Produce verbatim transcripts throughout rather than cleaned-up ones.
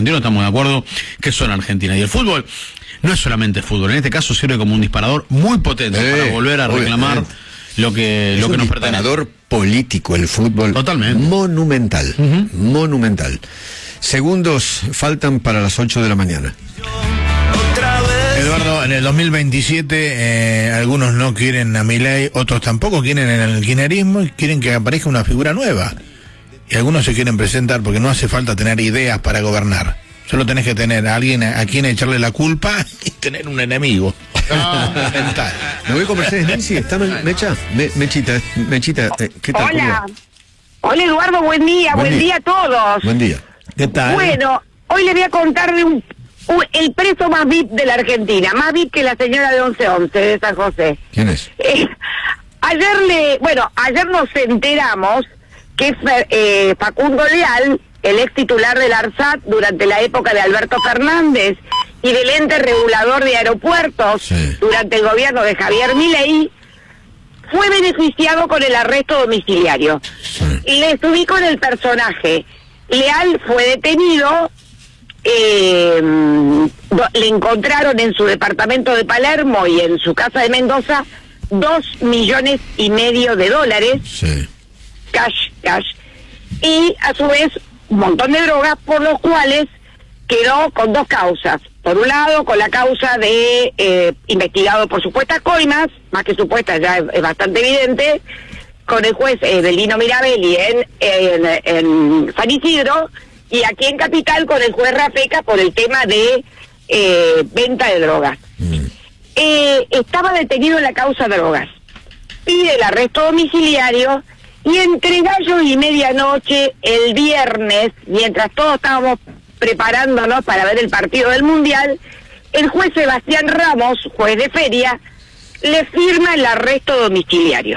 argentinos estamos de acuerdo que son Argentina. Y el fútbol no es solamente fútbol, en este caso sirve como un disparador muy potente eh, para volver a reclamar obviamente. lo que, lo que nos pertenece. Es un disparador político el fútbol. Totalmente. Monumental, uh-huh. monumental. Segundos faltan para las ocho de la mañana. Eduardo, en el dos mil veintisiete eh, algunos no quieren a Milei, otros tampoco quieren en el kirchnerismo y quieren que aparezca una figura nueva. Y algunos se quieren presentar porque no hace falta tener ideas para gobernar. Solo tenés que tener a alguien a, a quien echarle la culpa y tener un enemigo. No, mental. Me voy con Mercedes Nancy. ¿Está Mecha? Me, Mechita, Mechita, ¿qué tal? Hola. Hola Eduardo, buen día, buen, buen día. día a todos. Buen día. ¿Qué tal? Bueno, hoy les voy a contar de un, un el preso más V I P de la Argentina, más V I P que la señora de once once de San José. ¿Quién es? Eh, ayer le, bueno, ayer nos enteramos que eh, Facundo Leal, el ex titular del ARSAT durante la época de Alberto Fernández y del ente regulador de aeropuertos sí. durante el gobierno de Javier Milei, fue beneficiado con el arresto domiciliario. Sí. Les ubico en el personaje. Leal fue detenido, eh, le encontraron en su departamento de Palermo y en su casa de Mendoza dos millones y medio de dólares, sí. cash, cash, y a su vez un montón de drogas, por los cuales quedó con dos causas. Por un lado, con la causa de eh, investigado por supuestas coimas, más que supuestas, ya es, es bastante evidente, con el juez eh, Belino Mirabelli en, en, en San Isidro, y aquí en Capital con el juez Rafeca por el tema de eh, venta de drogas. Mm. Eh, estaba detenido en la causa drogas, pide el arresto domiciliario, y entre gallo y medianoche el viernes, mientras todos estábamos preparándonos para ver el partido del Mundial, el juez Sebastián Ramos, juez de feria, le firma el arresto domiciliario.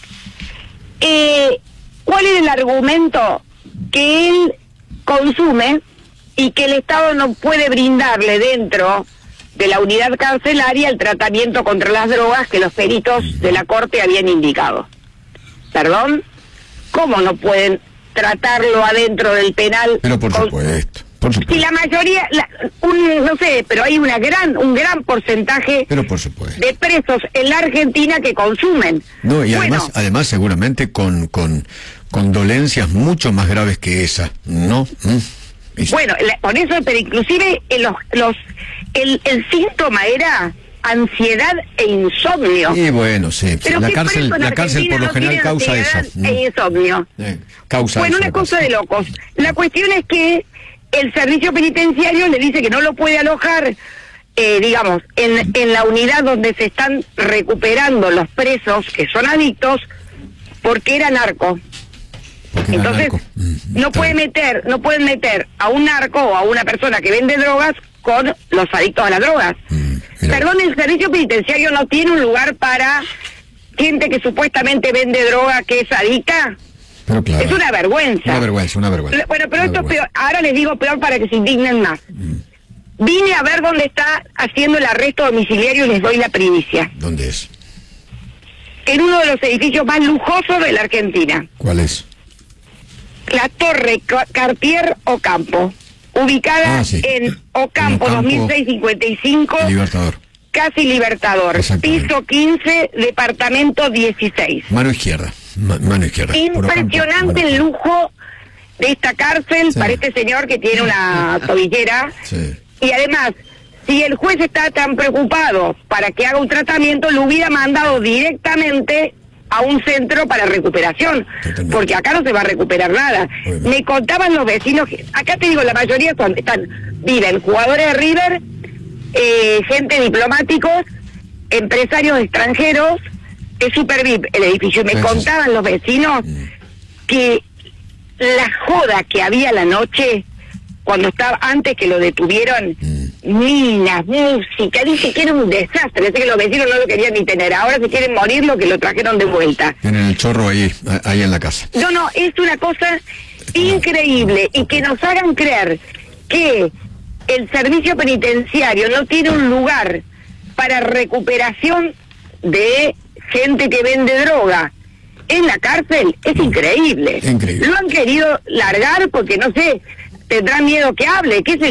Eh, ¿Cuál es el argumento? Que él consume y que el Estado no puede brindarle dentro de la unidad carcelaria el tratamiento contra las drogas que los peritos de la Corte habían indicado. ¿Perdón? ¿Cómo no pueden tratarlo adentro del penal? Pero por con... supuesto. Por supuesto. Si la mayoría, la, un, no sé, pero hay una gran, un gran porcentaje pero por supuesto. de presos en la Argentina que consumen. No, y bueno, además, además seguramente con, con, con dolencias mucho más graves que esa, ¿no? ¿Mm? Bueno, la, por eso, pero inclusive en los, los, el, el síntoma era ansiedad e insomnio. Y bueno, sí, pero la cárcel, la cárcel por lo no general causa eso. E insomnio. Eh, causa bueno, eso, una cosa causa. de locos. La cuestión es que el servicio penitenciario le dice que no lo puede alojar, eh, digamos, en, en la unidad donde se están recuperando los presos que son adictos, porque era narco. Porque Entonces, era narco. Mm, no puede meter, no pueden meter a un narco o a una persona que vende drogas con los adictos a las drogas. Mm, Perdón, el servicio penitenciario no tiene un lugar para gente que supuestamente vende droga que es adicta. Pero claro. Es una vergüenza. Una vergüenza, una vergüenza. Bueno, pero una esto vergüenza. es peor. Ahora les digo peor para que se indignen más. Mm. Vine a ver dónde está haciendo el arresto domiciliario y les doy la primicia. ¿Dónde es? En uno de los edificios más lujosos de la Argentina. ¿Cuál es? La Torre Cartier Ocampo, ubicada ah, sí. en Ocampo, en dos mil seiscientos cincuenta y cinco, Libertador. Casi Libertador, piso quince, departamento dieciséis. Mano izquierda, Ma mano izquierda. Impresionante el lujo de esta cárcel, sí. Para este señor que tiene una tobillera. Sí. Y además, si el juez está tan preocupado para que haga un tratamiento, lo hubiera mandado directamente a un centro para recuperación, totalmente. Porque acá no se va a recuperar nada. Bueno. Me contaban los vecinos que, acá te digo, la mayoría son, están, viven jugadores de River, eh, gente diplomáticos, empresarios extranjeros, es super V I P el edificio. Y me Gracias. contaban los vecinos mm. que la joda que había la noche, cuando estaba, antes que lo detuvieron, mm. minas, música, dice que era un desastre, dice que los vecinos no lo querían ni tener, ahora se quieren morir lo que lo trajeron de vuelta. Tienen el chorro ahí, ahí en la casa. No, no, es una cosa increíble, y que nos hagan creer que el servicio penitenciario no tiene un lugar para recuperación de gente que vende droga en la cárcel, es increíble. Increíble. Lo han querido largar porque, no sé, tendrán miedo que hable, qué sé